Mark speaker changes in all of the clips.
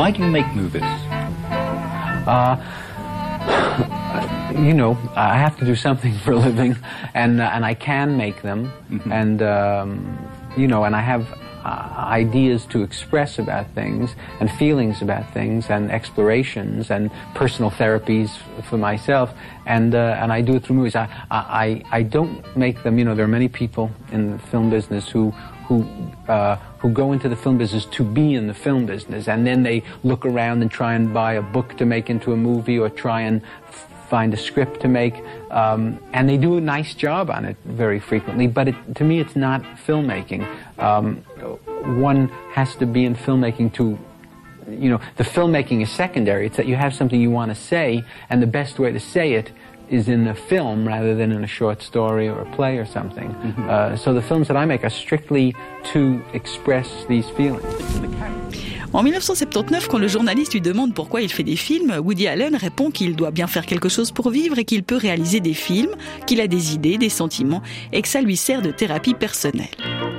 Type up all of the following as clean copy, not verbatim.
Speaker 1: Why do you make movies?
Speaker 2: You know, I have to do something for a living, and I can make them, and you know, and I have ideas to express about things, and feelings about things, and explorations, and personal therapies for myself, and I do it through movies. I don't make them. You know, there are many people in the film business who go into the film business to be in the film business, and then they look around and try and buy a book to make into a movie, or try and find a script to make, and they do a nice job on it very frequently, but to me it's not filmmaking. One has to be in filmmaking to, you know, the filmmaking is secondary. It's that you have something you want to say, and the best way to say it is in a film rather than in a short story or a play or something. So the films that I make are strictly to express these feelings.
Speaker 3: En 1979, quand le journaliste lui demande pourquoi il fait des films, Woody Allen répond qu'il doit bien faire quelque chose pour vivre et qu'il peut réaliser des films, qu'il a des idées, des sentiments et que ça lui sert de thérapie personnelle.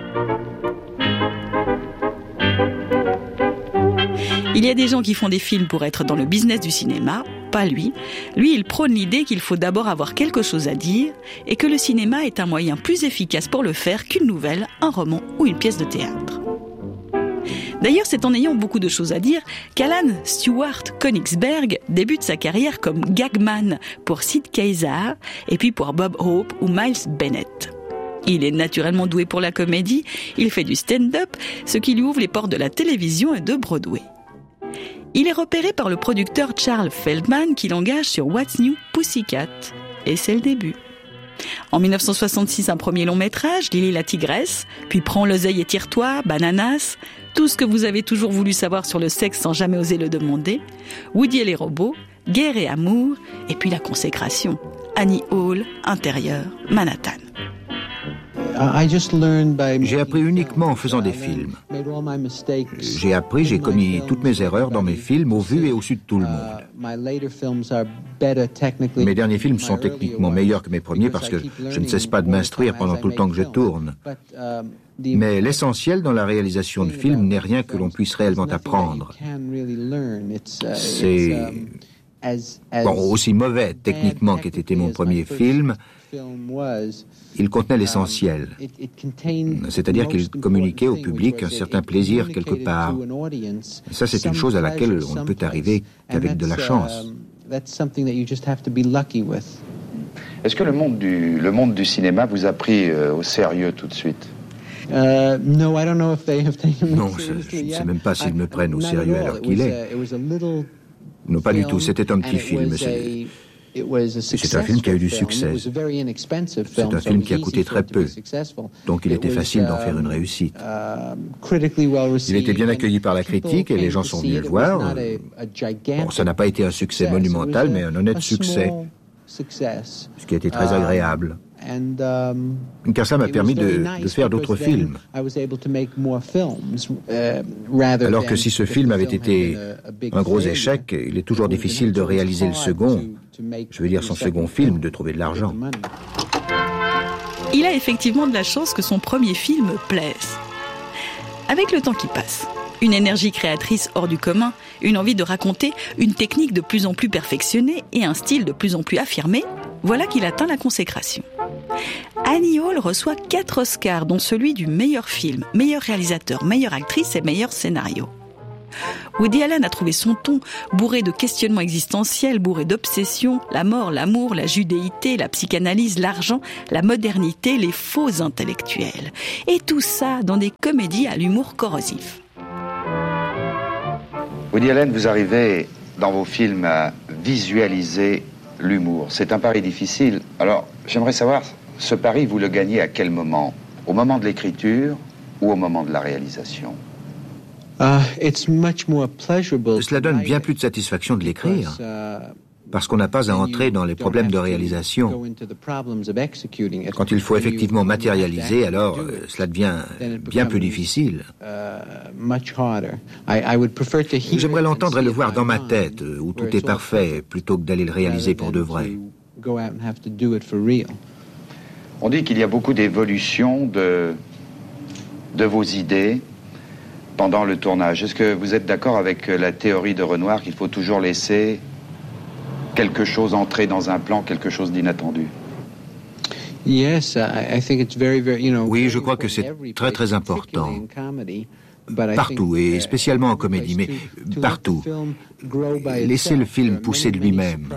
Speaker 3: Il y a des gens qui font des films pour être dans le business du cinéma, pas lui. Lui, il prône l'idée qu'il faut d'abord avoir quelque chose à dire et que le cinéma est un moyen plus efficace pour le faire qu'une nouvelle, un roman ou une pièce de théâtre. D'ailleurs, c'est en ayant beaucoup de choses à dire qu'Alan Stewart Königsberg débute sa carrière comme gagman pour Sid Caesar et puis pour Bob Hope ou Miles Bennett. Il est naturellement doué pour la comédie, il fait du stand-up, ce qui lui ouvre les portes de la télévision et de Broadway. Il est repéré par le producteur Charles Feldman qui l'engage sur What's New Pussycat, et c'est le début. En 1966, un premier long métrage, Lily la tigresse, puis Prends l'oseille et tire-toi, Bananas, tout ce que vous avez toujours voulu savoir sur le sexe sans jamais oser le demander, Woody et les robots, Guerre et amour, et puis la consécration, Annie Hall, Intérieur, Manhattan.
Speaker 4: J'ai appris uniquement en faisant des films. J'ai commis toutes mes erreurs dans mes films au vu et au su de tout le monde. Mes derniers films sont techniquement meilleurs que mes premiers parce que je ne cesse pas de m'instruire pendant tout le temps que je tourne. Mais l'essentiel dans la réalisation de films n'est rien que l'on puisse réellement apprendre. C'est... Bon, aussi mauvais techniquement qu'ait été mon premier film, il contenait l'essentiel. C'est-à-dire qu'il communiquait au public un certain plaisir quelque part. Et ça, c'est une chose à laquelle on ne peut arriver qu'avec de la chance.
Speaker 5: Est-ce que le monde du cinéma vous a pris au sérieux tout de suite?
Speaker 4: Non, je ne sais même pas s'ils me prennent au sérieux à l'heure qu'il est. Non, pas du tout. C'était un petit film. C'est un film qui a eu du succès. C'est un film qui a coûté très peu. Donc il était facile d'en faire une réussite. Il était bien accueilli par la critique et les gens sont venus le voir. Bon, ça n'a pas été un succès monumental, mais un honnête succès. Ce qui a été très agréable. Car ça m'a permis de faire d'autres films. Alors que si ce film avait été un gros échec, il est toujours difficile de réaliser le second. Je veux dire son second film, de trouver de l'argent.
Speaker 3: Il a effectivement de la chance que son premier film plaise. Avec le temps qui passe, une énergie créatrice hors du commun, une envie de raconter, une technique de plus en plus perfectionnée et un style de plus en plus affirmé, voilà qu'il atteint la consécration. Annie Hall reçoit 4 Oscars, dont celui du meilleur film, meilleur réalisateur, meilleure actrice et meilleur scénario. Woody Allen a trouvé son ton, bourré de questionnements existentiels, bourré d'obsessions, la mort, l'amour, la judéité, la psychanalyse, l'argent, la modernité, les faux intellectuels. Et tout ça dans des comédies à l'humour corrosif.
Speaker 5: Woody Allen, vous arrivez dans vos films à visualiser l'humour. C'est un pari difficile. Alors, j'aimerais savoir, ce pari, vous le gagnez à quel moment? Au moment de l'écriture ou au moment de la réalisation?
Speaker 4: Cela donne bien plus de satisfaction de l'écrire, parce qu'on n'a pas à entrer dans les problèmes de réalisation. Quand il faut effectivement matérialiser, alors cela devient bien plus difficile. J'aimerais l'entendre et le voir dans ma tête, où tout est parfait, plutôt que d'aller le réaliser pour de vrai.
Speaker 5: On dit qu'il y a beaucoup d'évolution de vos idées. pendant le tournage. Est-ce que vous êtes d'accord avec la théorie de Renoir qu'il faut toujours laisser quelque chose entrer dans un plan, quelque chose d'inattendu?
Speaker 4: Oui, je crois que c'est très très important. Partout, et spécialement en comédie, mais partout. Laissez le film pousser de lui-même.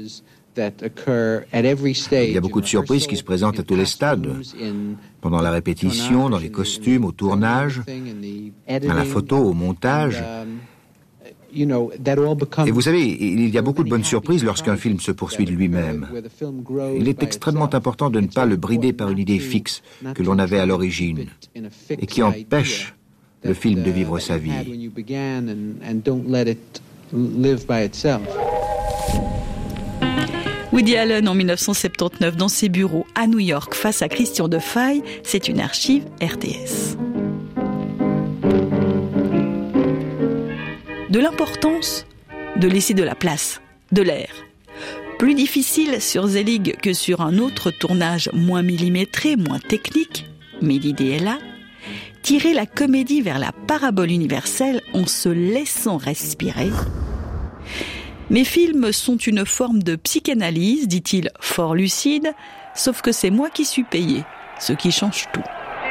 Speaker 4: Il y a beaucoup de surprises qui se présentent à tous les stades, pendant la répétition, dans les costumes, au tournage, à la photo, au montage. Et vous savez, il y a beaucoup de bonnes surprises lorsqu'un film se poursuit de lui-même. Il est extrêmement important de ne pas le brider par une idée fixe que l'on avait à l'origine et qui empêche le film de vivre sa vie.
Speaker 3: Woody Allen en 1979 dans ses bureaux à New York face à Christian Defaille, c'est une archive RTS. De l'importance de laisser de la place, de l'air. Plus difficile sur Zelig que sur un autre tournage moins millimétré, moins technique, mais l'idée est là. Tirer la comédie vers la parabole universelle en se laissant respirer. Mes films sont une forme de psychanalyse, dit-il fort lucide, sauf que c'est moi qui suis payé, ce qui change tout.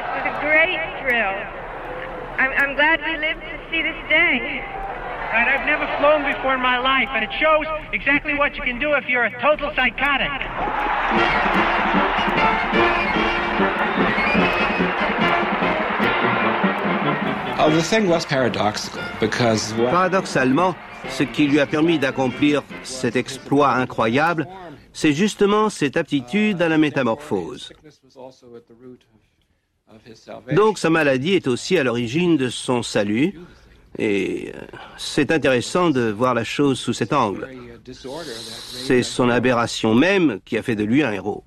Speaker 1: I'm glad we lived to see this day. And I've never flown before in my life, and it shows exactly what you can do if you're a total psychotic.
Speaker 6: The thing was paradoxical because
Speaker 7: paradoxalement, ce qui lui a permis d'accomplir cet exploit incroyable, c'est justement cette aptitude à la métamorphose. Donc sa maladie est aussi à l'origine de son salut, et c'est intéressant de voir la chose sous cet angle. C'est son aberration même qui a fait de lui un héros.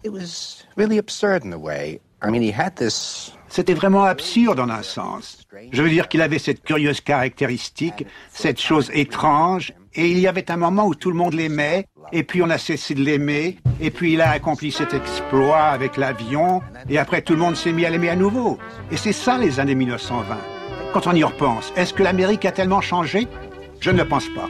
Speaker 8: C'était vraiment absurde en un sens. Je veux dire qu'il avait cette curieuse caractéristique, cette chose étrange, et il y avait un moment où tout le monde l'aimait, et puis on a cessé de l'aimer, et puis il a accompli cet exploit avec l'avion, et après tout le monde s'est mis à l'aimer à nouveau. Et c'est ça les années 1920. Quand on y repense, est-ce que l'Amérique a tellement changé? Je ne le pense pas.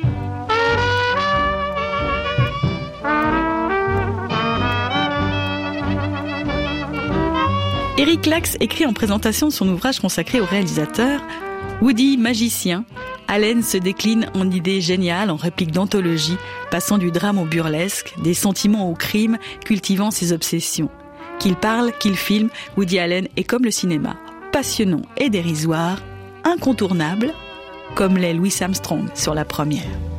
Speaker 3: Eric Lax écrit en présentation de son ouvrage consacré au réalisateur « Woody, magicien ». Allen se décline en idées géniales, en répliques d'anthologie, passant du drame au burlesque, des sentiments au crime, cultivant ses obsessions. Qu'il parle, qu'il filme, Woody Allen est comme le cinéma, passionnant et dérisoire, incontournable, comme l'est Louis Armstrong sur la première.